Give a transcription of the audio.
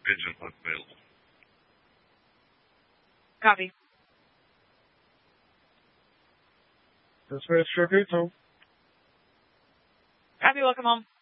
engine unavailable. Copy. Dispatch, check 8 Tom. Copy, welcome home.